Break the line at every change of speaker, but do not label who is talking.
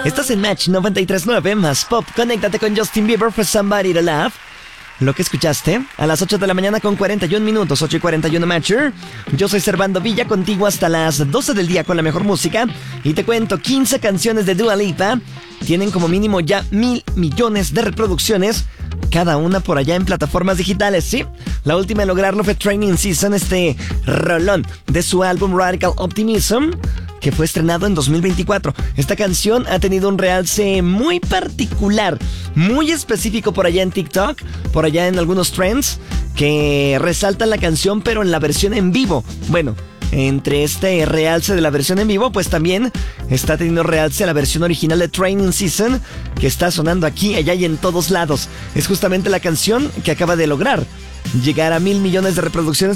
Estás en Match 93.9 más Pop. Conéctate con Justin Bieber for Somebody to Love. Lo que escuchaste a las 8 de la mañana con 41 minutos, 8:41 Matcher. Yo soy Servando Villa, contigo hasta las 12 del día con la mejor música. Y te cuento, 15 canciones de Dua Lipa tienen como mínimo ya 1,000 millones de reproducciones, cada una por allá en plataformas digitales, ¿sí? La última en lograrlo fue Training Season, este rolón de su álbum Radical Optimism, que fue estrenado en 2024. Esta canción ha tenido un realce muy particular, muy específico por allá en TikTok, por allá en algunos trends, que resaltan la canción pero en la versión en vivo. Bueno, entre este realce de la versión en vivo, pues también está teniendo realce la versión original de Training Season, que está sonando aquí, allá y en todos lados. Es justamente la canción que acaba de lograr llegar a 1,000 millones de reproducciones